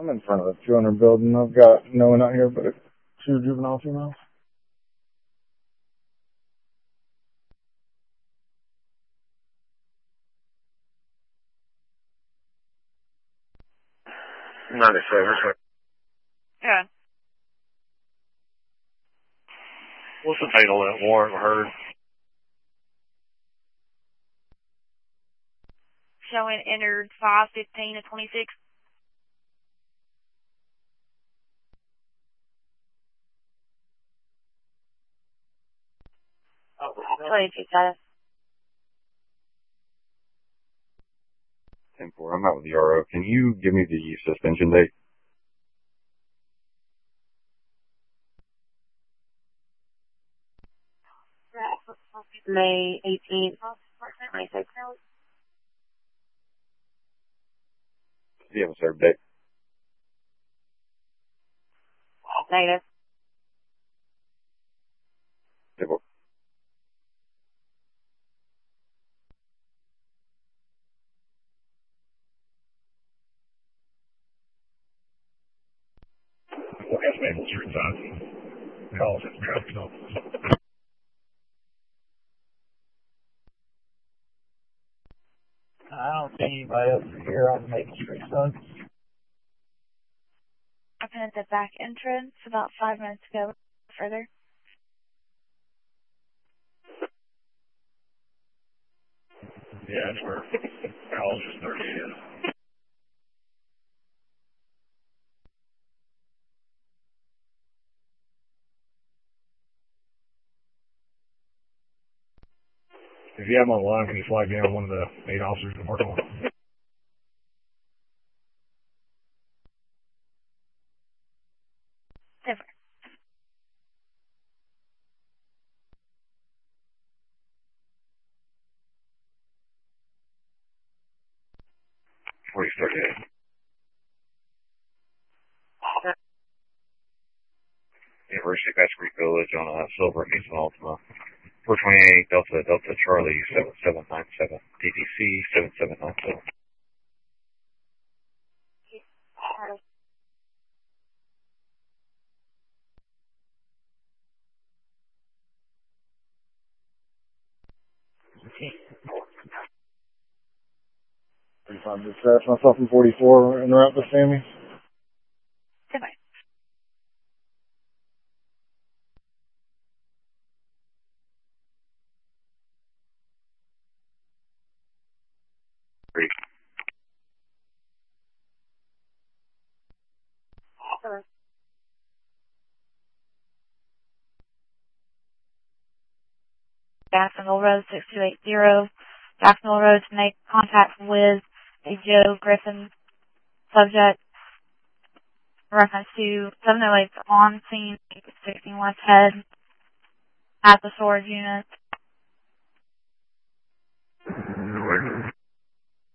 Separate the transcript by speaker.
Speaker 1: I'm in front of the 200 building. I've got no one out here but 2 juvenile females.
Speaker 2: Yeah.
Speaker 3: What's the date on that warrant heard?
Speaker 2: Showing entered 5/15 of 26.
Speaker 3: Oh,
Speaker 2: 22 status.
Speaker 4: 10-4, I'm out with the RO. Can you give me the suspension date?
Speaker 2: May 18th, 26.
Speaker 4: Do you have a served date?
Speaker 2: Negative.
Speaker 4: 10-4.
Speaker 1: I don't see anybody else here on Main Street, son.
Speaker 2: I've been at the back entrance about 5 minutes ago. Further.
Speaker 3: yeah, that's where college is 30 years. If you have them online, can you flag down one of the 8 officers in the parking lot?
Speaker 2: Different.
Speaker 4: University Bass Creek Village on a Silver Mason Ultima. 428 Delta Charlie 7797. DTC 7797.
Speaker 1: I'm dispatched myself in 44 and route to Sammy.
Speaker 2: Goodbye. Jacksonville Road 6280. Jacksonville Road to make contact with a Joe Griffin subject. Reference to 708 on scene, 16 West Head at the storage unit.